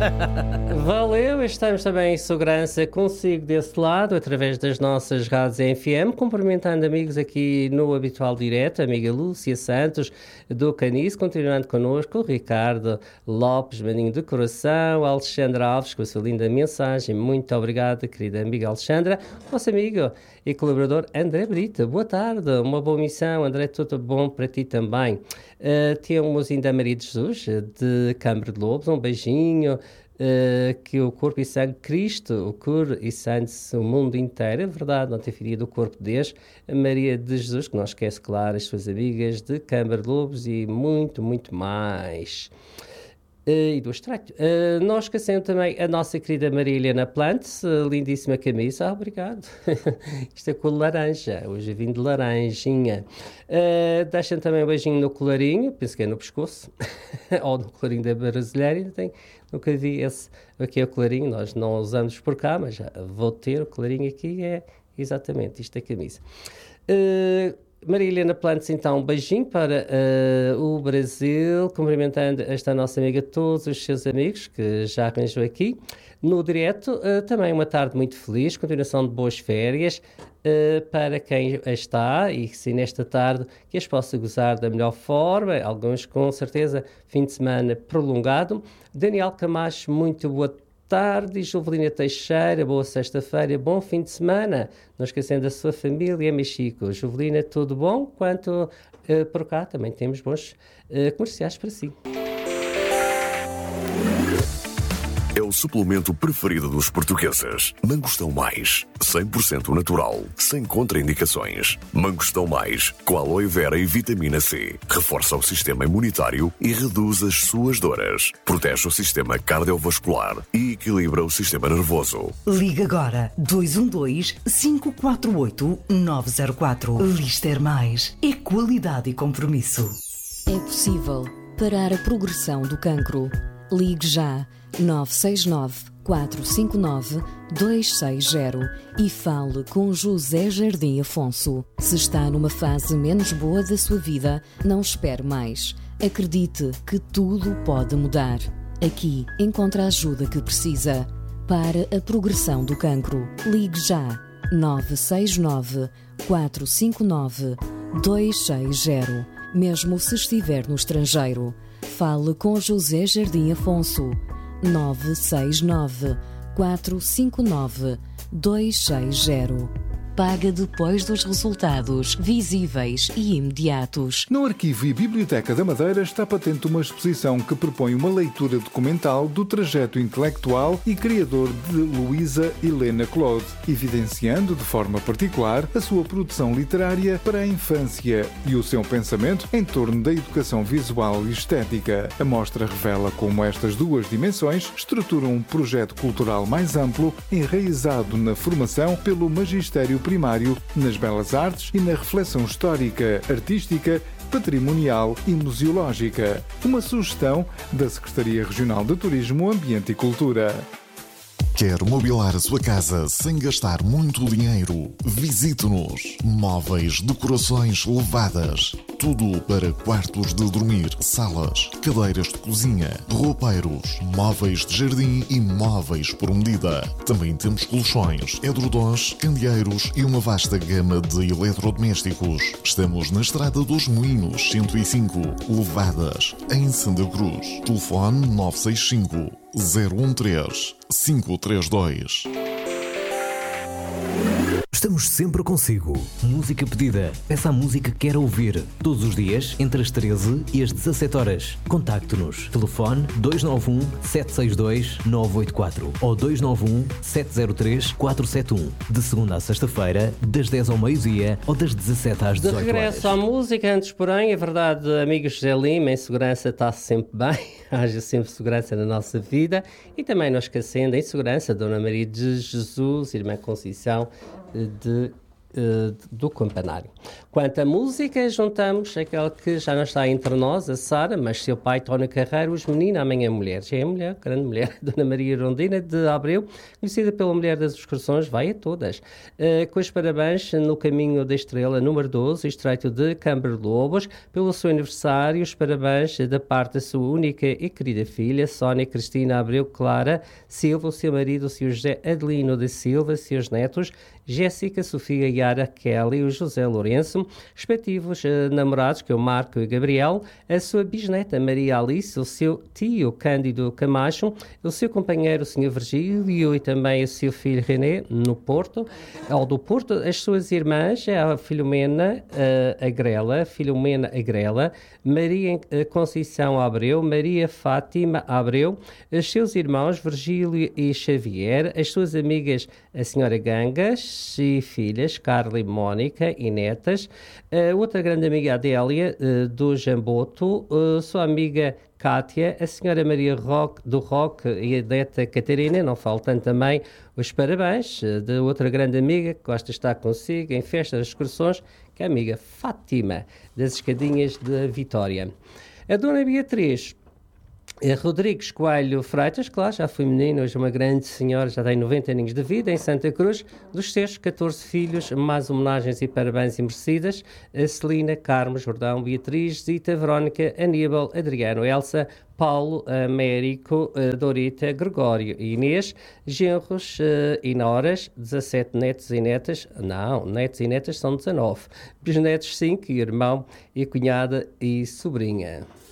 Valeu, estamos também em segurança consigo desse lado, através das nossas rádios FM, cumprimentando amigos aqui no habitual direto, a amiga Lúcia Santos do Caniço, continuando connosco, o Ricardo Lopes, maninho de coração, a Alexandra Alves, com a sua linda mensagem, muito obrigada, querida amiga Alexandra, nosso amigo e colaborador André Brita, boa tarde, uma boa missão, André, tudo bom para ti também. Temos ainda a Maria de Jesus, de Câmara de Lobos, um beijinho, que o corpo e sangue de Cristo, o cure e sane-se o mundo inteiro, é verdade, não tem ferido o corpo de Deus, a Maria de Jesus, que não esquece, claro, as suas amigas de Câmara de Lobos e muito, muito mais. E do Estreito. Nós esquecemos também a nossa querida Maria Helena Plantes, lindíssima camisa, obrigado. Isto é com laranja, hoje vim de laranjinha. Deixem também um beijinho no colarinho, penso que é no pescoço, ou no colarinho da brasileira, nunca vi esse, aqui é o colarinho, nós não usamos por cá, mas já vou ter o colarinho aqui, é exatamente, isto é a camisa. Maria Helena Plantes, então, um beijinho para o Brasil, cumprimentando esta nossa amiga, todos os seus amigos que já arranjou aqui no direto. Também uma tarde muito feliz, continuação de boas férias para quem está e se nesta tarde que as possa gozar da melhor forma, alguns com certeza fim de semana prolongado. Daniel Camacho, muito boa tarde, Jovelina Teixeira, boa sexta-feira, bom fim de semana, não esquecendo da sua família, Mexico. Jovelina, tudo bom? Quanto por cá também temos bons comerciais para si. É o suplemento preferido dos portugueses. Mangostão Mais, 100% natural, sem contraindicações. Mangostão Mais, com aloe vera e vitamina C. Reforça o sistema imunitário e reduz as suas dores. Protege o sistema cardiovascular e equilibra o sistema nervoso. Liga agora 212-548-904. Lister Mais é qualidade e compromisso. É possível parar a progressão do cancro. Ligue já 969 459 260 e fale com José Jardim Afonso. Se está numa fase menos boa da sua vida, não espere mais. Acredite que tudo pode mudar. Aqui encontra a ajuda que precisa. Para a progressão do cancro, ligue já 969 459 260. Mesmo se estiver no estrangeiro, fale com José Jardim Afonso. 969 459 260. Paga depois dos resultados visíveis e imediatos. No Arquivo e Biblioteca da Madeira está patente uma exposição que propõe uma leitura documental do trajeto intelectual e criador de Luísa Helena Claude, evidenciando de forma particular a sua produção literária para a infância e o seu pensamento em torno da educação visual e estética. A mostra revela como estas duas dimensões estruturam um projeto cultural mais amplo, enraizado na formação pelo magistério primário, nas belas artes e na reflexão histórica, artística, patrimonial e museológica. Uma sugestão da Secretaria Regional de Turismo, Ambiente e Cultura. Quer mobilar a sua casa sem gastar muito dinheiro? Visite-nos. Móveis, decorações levadas. Tudo para quartos de dormir, salas, cadeiras de cozinha, roupeiros, móveis de jardim e móveis por medida. Também temos colchões, edredons, candeeiros e uma vasta gama de eletrodomésticos. Estamos na Estrada dos Moinhos, 105, Levadas, em Santa Cruz. Telefone 965 013 532. Estamos sempre consigo. Música pedida. Peça a música que quer ouvir. Todos os dias, entre as 13 e as 17 horas. Contacte-nos. Telefone 291 762 984 ou 291 703 471. De segunda a sexta-feira, das 10 ao meio-dia ou das 17 às 18 horas. De regresso à música, antes porém, é verdade, amigo José Lima, em segurança está sempre bem. Haja sempre segurança na nossa vida. E também não esquecendo, em segurança, Dona Maria de Jesus, Irmã Conceição de do campanário. Quanto à música, juntamos aquela que já não está entre nós, a Sara, mas seu pai, Tónio Carreiro, os meninos, amanhã mulher. Já é mulher, grande mulher, Dona Maria Rondina de Abreu, conhecida pela mulher das excursões, vai a todas. Com os parabéns no caminho da estrela número 12, estreito de Camberlobos, pelo seu aniversário, os parabéns da parte da sua única e querida filha, Sónia Cristina Abreu Clara Silva, o seu marido, o seu José Adelino da Silva, seus netos, Jéssica, Sofia, Yara, Kelly e o José Lourenço, respectivos namorados, que é o Marco e o Gabriel, a sua bisneta Maria Alice, o seu tio Cândido Camacho, o seu companheiro, o Sr. Virgílio, e também o seu filho René, no Porto, ao do Porto, as suas irmãs, a Filomena Agrela, Maria Conceição Abreu, Maria Fátima Abreu, os seus irmãos Virgílio e Xavier, as suas amigas, a senhora Gangas e filhas, Carla e Mónica e netas, outra grande amiga Adélia do Jamboto, sua amiga Cátia, a senhora Maria do Roque e a neta Catarina, não faltam também os parabéns de outra grande amiga que gosta de estar consigo em festas, excursões, que é a amiga Fátima, das Escadinhas de Vitória. A dona Beatriz Rodrigues Coelho Freitas, claro, já fui menino, hoje uma grande senhora, já tem 90 aninhos de vida, em Santa Cruz, dos seus 14 filhos, mais homenagens e parabéns merecidas, a Celina, Carmo, Jordão, Beatriz, Zita, Verónica, Aníbal, Adriano, Elsa, Paulo, Américo, Dorita, Gregório e Inês, genros e noras, 17 netos e netas, não, netos e netas são 19, bisnetos 5, irmão e cunhada e sobrinha.